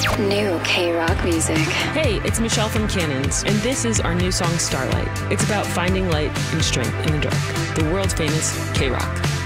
New K-Rock music. Hey, it's Michelle from Cannons, and this is our new song, Starlight. It's about finding light and strength in the dark. The world famous K-Rock.